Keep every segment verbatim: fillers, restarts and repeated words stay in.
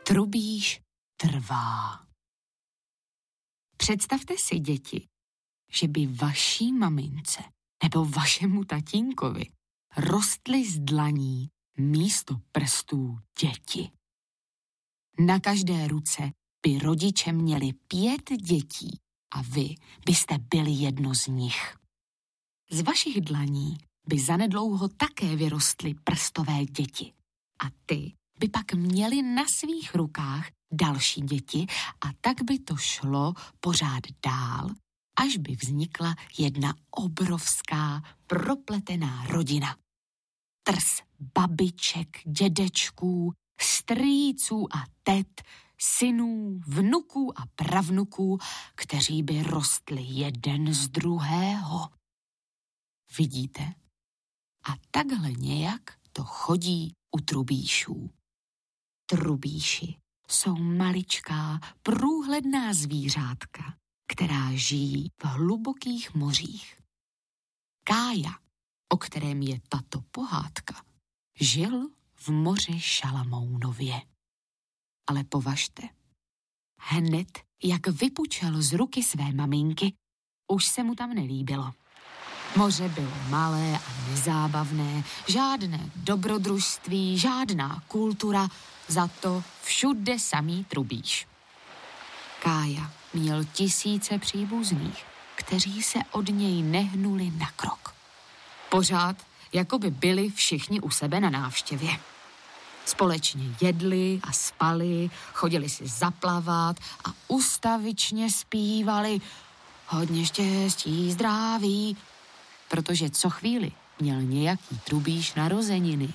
Trubíš trvá. Představte si, děti, že by vaší mamince nebo vašemu tatínkovi rostly z dlaní místo prstů děti. Na každé ruce by rodiče měli pět dětí a vy byste byli jedno z nich. Z vašich dlaní by zanedlouho také vyrostly prstové děti a ty by pak měli na svých rukách další děti a tak by to šlo pořád dál, až by vznikla jedna obrovská propletená rodina. Trs babiček, dědečků, strýců a tet, synů, vnuků a pravnuků, kteří by rostli jeden z druhého. Vidíte? A takhle nějak to chodí u trubíšů. Trubíši jsou maličká, průhledná zvířátka, která žijí v hlubokých mořích. Kája, o kterém je tato pohádka, žil v moři Šalamounově. Ale považte, hned, jak vypučel z ruky své maminky, už se mu tam nelíbilo. Moře bylo malé a nezábavné, žádné dobrodružství, žádná kultura, za to všude samý trubíš. Kája měl tisíce příbuzných, kteří se od něj nehnuli na krok. Pořád, jako by byli všichni u sebe na návštěvě. Společně jedli a spali, chodili si zaplavat a ustavičně zpívali hodně štěstí, zdraví, protože co chvíli měl nějaký trubíš narozeniny.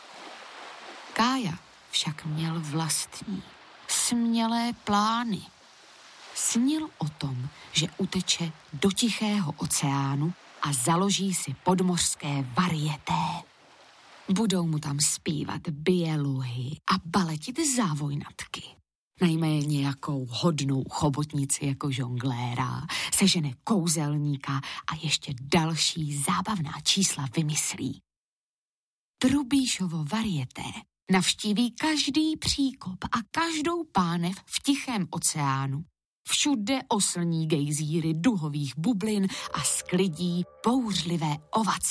Kája však měl vlastní, smělé plány. Snil o tom, že uteče do Tichého oceánu a založí si podmořské varieté. Budou mu tam zpívat běluhy a baletit závojnatky. Najme nějakou hodnou chobotnici jako žongléra, sežene kouzelníka a ještě další zábavná čísla vymyslí. Trubíšovo varieté navštíví každý příkop a každou pánev v Tichém oceánu. Všude oslní gejzíry duhových bublin a sklidí bouřlivé ovace.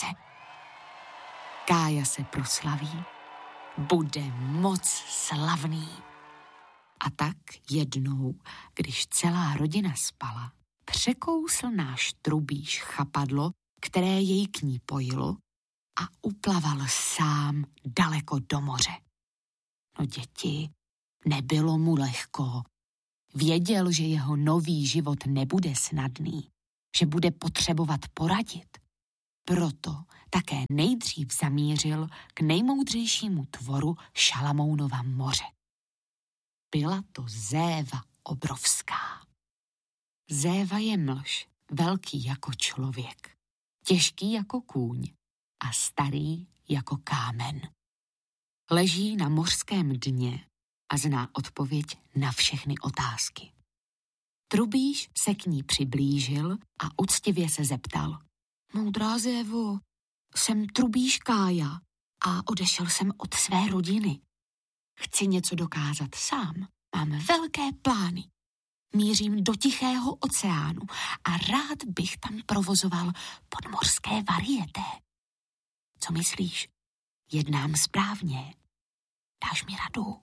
Kája se proslaví, bude moc slavný. A tak jednou, když celá rodina spala, překousl náš trubíš chapadlo, které jej k ní pojilo a uplaval sám daleko do moře. No děti, nebylo mu lehko. Věděl, že jeho nový život nebude snadný, že bude potřebovat poradit. Proto také nejdřív zamířil k nejmoudřejšímu tvoru Šalamounova moře. Byla to zéva obrovská. Zéva je mlž, velký jako člověk, těžký jako kůň a starý jako kámen. Leží na mořském dně a zná odpověď na všechny otázky. Trubíš se k ní přiblížil a uctivě se zeptal. Moudrá zévo, jsem trubíš Kája a odešel jsem od své rodiny. Chci něco dokázat sám, mám velké plány. Mířím do Tichého oceánu a rád bych tam provozoval podmořské varieté. Co myslíš? Jednám správně. Dáš mi radu?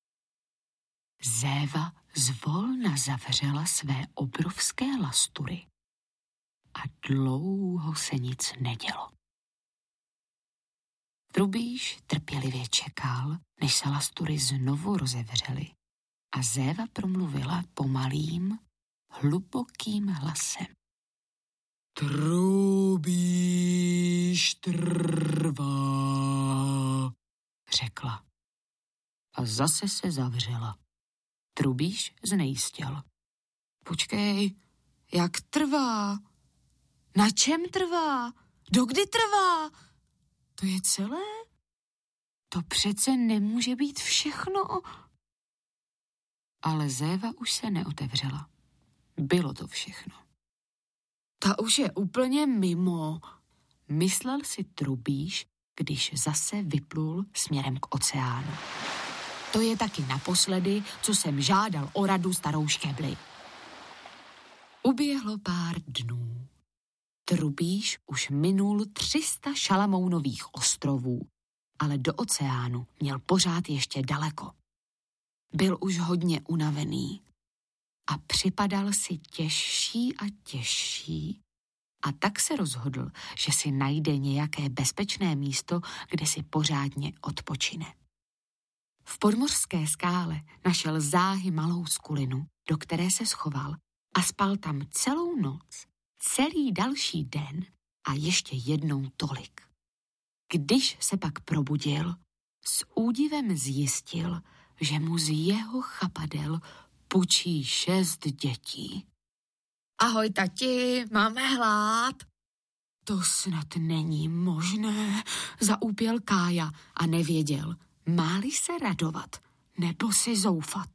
Zéva zvolna zavřela své obrovské lastury a dlouho se nic nedělo. Trubíš trpělivě čekal, než se lastury znovu rozevřely a Zéva promluvila pomalým, hlubokým hlasem. Trubíš trvá, řekla. A zase se zavřela. Trubíš znejistěl. Počkej, jak trvá? Na čem trvá? Dokdy trvá? To je celé? To přece nemůže být všechno. Ale Zéva už se neotevřela. Bylo to všechno. Ta už je úplně mimo, myslel si Trubíš, když zase vyplul směrem k oceánu. To je taky naposledy, co jsem žádal o radu starou Škebli. Uběhlo pár dnů. Trubíš už minul tři sta Šalamounových ostrovů, ale do oceánu měl pořád ještě daleko. Byl už hodně unavený a připadal si těžší a těžší. A tak se rozhodl, že si najde nějaké bezpečné místo, kde si pořádně odpočine. V podmořské skále našel záhy malou skulinu, do které se schoval a spal tam celou noc, celý další den a ještě jednou tolik. Když se pak probudil, s údivem zjistil, že mu z jeho chapadel pučí šest dětí. Ahoj, tati, máme hlad. To snad není možné, zaúpěl Kája a nevěděl, má-li se radovat nebo si zoufat.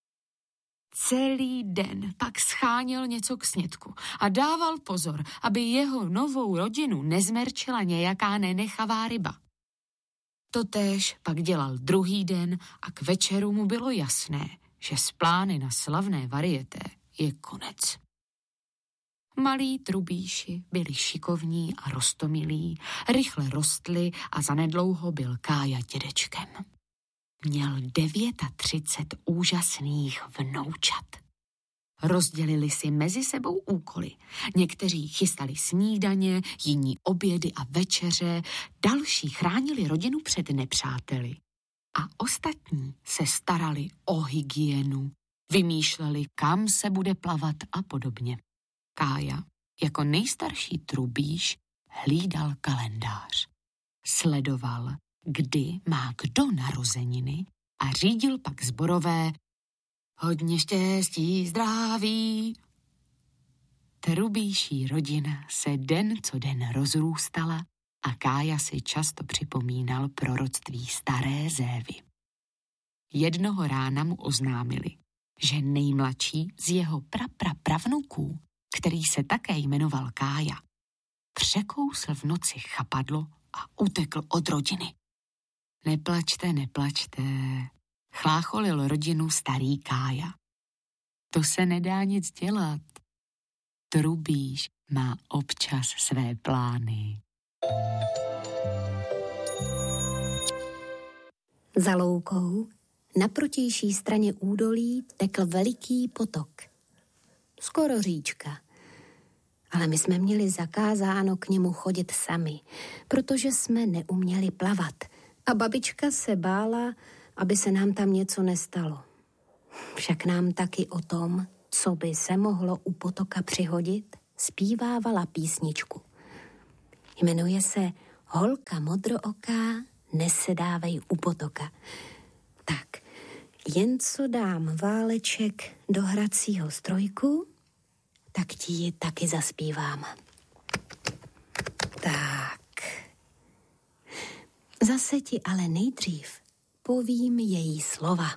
Celý den pak scháněl něco k snědku a dával pozor, aby jeho novou rodinu nezmerčila nějaká nenechavá ryba. Totéž pak dělal druhý den a k večeru mu bylo jasné, že z plány na slavné varieté je konec. Malí trubíši byli šikovní a roztomilí, rychle rostli a zanedlouho byl Kája dědečkem. Měl třicet devět úžasných vnoučat. Rozdělili si mezi sebou úkoly. Někteří chystali snídaně, jiní obědy a večeře, další chránili rodinu před nepřáteli. A ostatní se starali o hygienu, vymýšleli, kam se bude plavat a podobně. Kája, jako nejstarší trubíš, hlídal kalendář. Sledoval, kdy má kdo narozeniny a řídil pak sborové hodně štěstí, zdraví. Trubíší rodina se den co den rozrůstala a Kája si často připomínal proroctví staré Zévy. Jednoho rána mu oznámili, že nejmladší z jeho praprapravnuků, který se také jmenoval Kája, překousl v noci chapadlo a utekl od rodiny. Neplačte, neplačte, chlácholil rodinu starý Kája. To se nedá nic dělat. Trubíš má občas své plány. Za loukou na protější straně údolí tekl veliký potok. Skoro říčka. Ale my jsme měli zakázáno k němu chodit sami, protože jsme neuměli plavat. A babička se bála, aby se nám tam něco nestalo. Však nám taky o tom, co by se mohlo u potoka přihodit, zpívávala písničku. Jmenuje se Holka modrooká, nesedávej u potoka. Tak, jen co dám váleček do hracího strojku, tak ti ji taky zaspívám. Tak. Zase ti ale nejdřív povím její slova.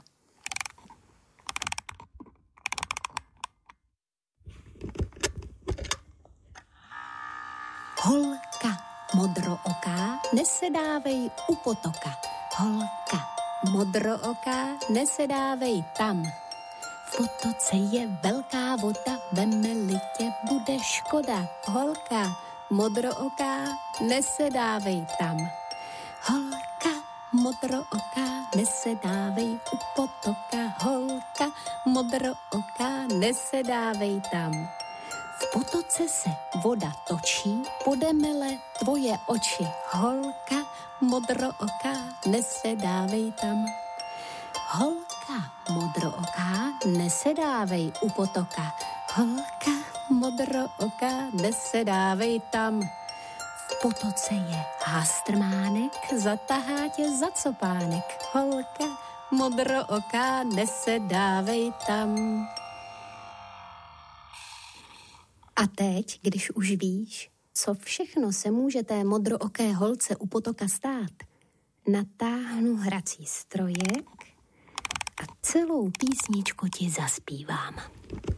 Holka modrooká, nesedávej u potoka. Holka modrooká, nesedávej tam. V potoce je velká voda, veme-li tě, bude škoda. Holka modrooká, nesedávej tam. Holka modrooká, nesedávej u potoka. Holka modrooká, nesedávej tam. V potoce se voda točí, podemele tvoje oči. Holka modrooká, nesedávej tam. Holka modrooká, nesedávej u potoka. Holka modrooká, nesedávej tam. V potoce je hastrmánek, zatahá tě za copánek. Holka modrooká, nesedávej tam. A teď, když už víš, co všechno se může té modrooké holce u potoka stát, natáhnu hrací strojek a celou písničku ti zaspívám.